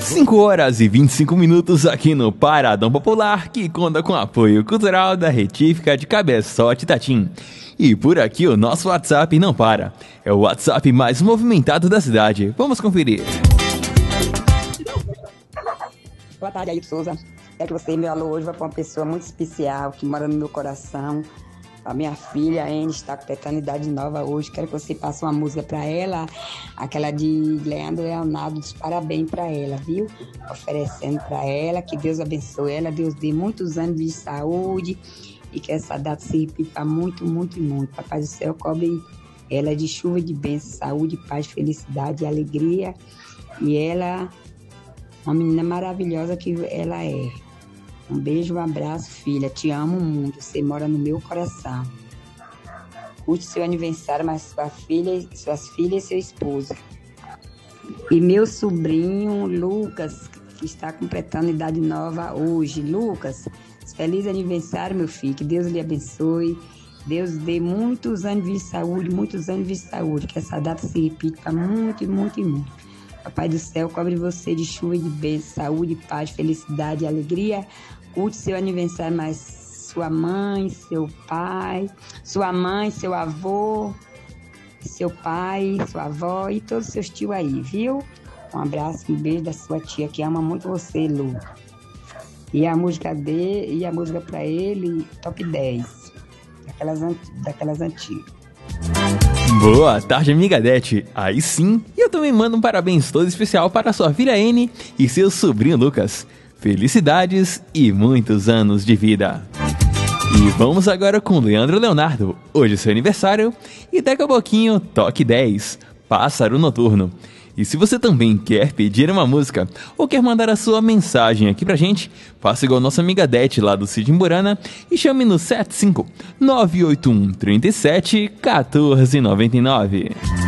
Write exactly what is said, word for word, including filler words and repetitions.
cinco horas e vinte e cinco minutos aqui no Paradão Popular, que conta com apoio cultural da Retífica de Cabeçote Tatim. E por aqui o nosso WhatsApp não para. É o WhatsApp mais movimentado da cidade. Vamos conferir. Boa tarde, Ailton Souza. É que você, meu alô, hoje vai para uma pessoa muito especial que mora no meu coração. A minha filha, a Anne, está completando idade nova hoje. Quero que você passe uma música para ela, aquela de Leandro Leonardo, dos parabéns para ela, viu? Oferecendo para ela, que Deus abençoe ela, Deus dê muitos anos de saúde e que essa data se repita muito, muito e muito. Papai do céu cobre ela de chuva de bênção, saúde, paz, felicidade e alegria. E ela, uma menina maravilhosa que ela é. Um beijo, um abraço, filha. Te amo muito. Você mora no meu coração. Curte seu aniversário, mas sua filha, suas filhas e seu esposo. E meu sobrinho, Lucas, que está completando idade nova hoje. Lucas, feliz aniversário, meu filho. Que Deus lhe abençoe. Deus dê muitos anos de saúde, muitos anos de saúde. Que essa data se repita muito, muito e muito. Papai do céu, cobre você de chuva e de bênção, saúde, paz, felicidade e alegria. Curte seu aniversário, mas sua mãe, seu pai, sua mãe, seu avô, seu pai, sua avó e todos os seus tios aí, viu? Um abraço, um beijo da sua tia que ama muito você, Lu. E a música dele, e a música pra ele, top dez, daquelas, daquelas antigas. Boa tarde, amiga Dete. Aí sim, e eu também mando um parabéns todo especial para sua filha Anne e seu sobrinho Lucas. Felicidades e muitos anos de vida. E vamos agora com Leandro Leonardo. Hoje é seu aniversário e daqui a pouquinho toque dez, Pássaro Noturno. E se você também quer pedir uma música ou quer mandar a sua mensagem aqui pra gente, faça igual nossa amiga Dete lá do Cid Imburana e chame no sete cinco nove oito um, três sete, um quatro nove nove.